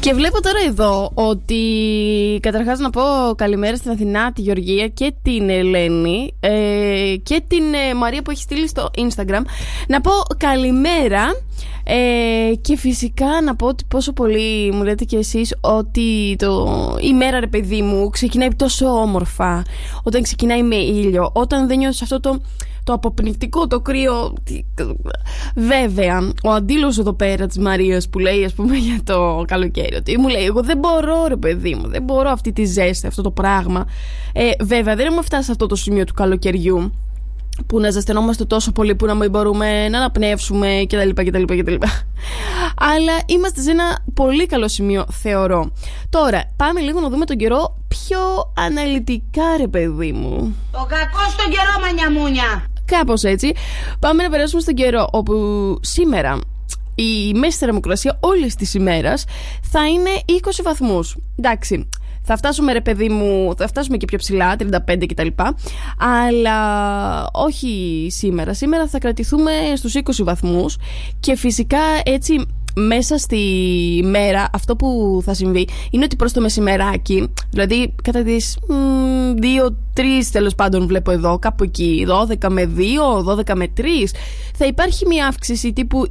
Και βλέπω τώρα εδώ ότι καταρχάς να πω καλημέρα στην Αθηνά, τη Γεωργία και την Ελένη και την Μαρία που έχει στείλει στο Instagram. Να πω καλημέρα και φυσικά να πω ότι πόσο πολύ μου λέτε και εσείς ότι η μέρα, ρε παιδί μου, ξεκινάει τόσο όμορφα όταν ξεκινάει με ήλιο, όταν δεν νιώθεις αυτό το αποπνικτικό, το κρύο. Βέβαια, ο αντίλογος εδώ πέρα της Μαρίας που λέει, ας πούμε, για το καλοκαίρι, ότι μου λέει, εγώ δεν μπορώ, ρε παιδί μου, δεν μπορώ αυτή τη ζέστη, αυτό το πράγμα. Βέβαια, δεν έχουμε φτάσει σε αυτό το σημείο του καλοκαιριού που να ζεσθενόμαστε τόσο πολύ που να μην μπορούμε να αναπνεύσουμε κτλ. Αλλά είμαστε σε ένα πολύ καλό σημείο, θεωρώ. Τώρα, πάμε λίγο να δούμε τον καιρό πιο αναλυτικά, ρε παιδί μου. Το κακό στον καιρό, μανιαμούνια. Κάπως έτσι. Πάμε να περάσουμε στον καιρό, όπου σήμερα η μέση θερμοκρασία όλης της ημέρας θα είναι 20 βαθμούς. Εντάξει, θα φτάσουμε, ρε παιδί μου, θα φτάσουμε και πιο ψηλά, 35 κτλ. Αλλά όχι σήμερα. Σήμερα θα κρατηθούμε στους 20 βαθμούς και φυσικά έτσι μέσα στη μέρα αυτό που θα συμβεί είναι ότι προς το μεσημεράκι, δηλαδή κατά τις 2-3 τέλος πάντων βλέπω εδώ, κάπου εκεί 12 με 2, 12 με 3, θα υπάρχει μια αύξηση τύπου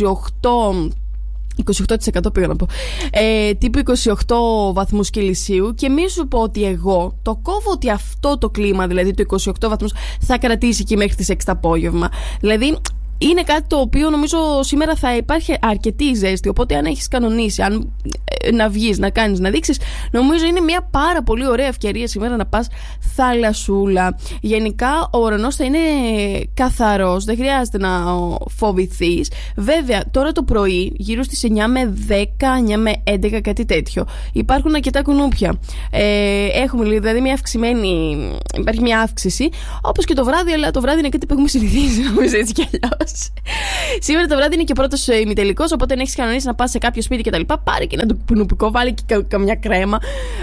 28% πήγα να πω, τύπου 28 βαθμούς Κελσίου, και μη σου πω ότι εγώ το κόβω ότι αυτό το κλίμα, δηλαδή το 28 βαθμούς, θα κρατήσει και μέχρι τις 6 το απόγευμα. Δηλαδή είναι κάτι το οποίο νομίζω σήμερα θα υπάρχει αρκετή ζέστη. Οπότε αν έχεις κανονίσει, αν να βγεις, να κάνεις, να δείξεις, νομίζω είναι μια πάρα πολύ ωραία ευκαιρία σήμερα να πας θάλασσούλα. Γενικά ο ουρανός θα είναι καθαρός, δεν χρειάζεται να φοβηθείς. Βέβαια τώρα το πρωί γύρω στις 9 με 10, 9 με 11, κάτι τέτοιο, υπάρχουν αρκετά κουνούπια. Έχουμε δηλαδή μια αυξημένη, υπάρχει μια αύξηση, όπως και το βράδυ, αλλά το βράδυ είναι κάτι που έχουμε συνηθίσει, νομίζω, έτσι κι αλλιώς. Σήμερα το βράδυ είναι και ο πρώτος ημιτελικός, οπότε αν έχεις κανονίσει να πας σε κάποιο σπίτι κτλ., πάρε και ένα κουνουπικό, βάλει και καμιά κρέμα.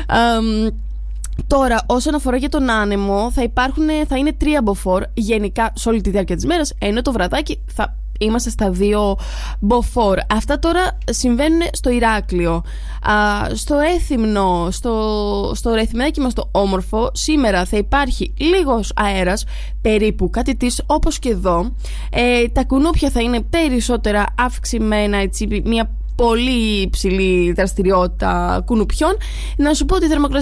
Τώρα, όσον αφορά για τον άνεμο, θα είναι 3 μποφόρ γενικά σε όλη τη διάρκεια της μέρας, ενώ το βραδάκι θα είμαστε στα 2 μποφόρ. Αυτά τώρα συμβαίνουν στο Ηράκλειο. Στο Έθιμνο, στο Ρεθυμνάκι μας το όμορφο, σήμερα θα υπάρχει λίγος αέρας, περίπου κάτι της, όπως και εδώ. Τα κουνούπια θα είναι περισσότερα αυξημένα, έτσι, μια πολύ υψηλή δραστηριότητα κουνουπιών. Να σου πω ότι η θερμοκρασία